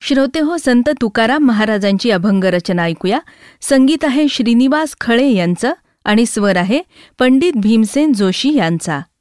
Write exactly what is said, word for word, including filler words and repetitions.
श्रोते हो, संत तुकाराम महाराजांची अभंग रचना ऐकूया. संगीत आहे श्रीनिवास खळे यांचं आणि स्वर आहे पंडित भीमसेन जोशी यांचा.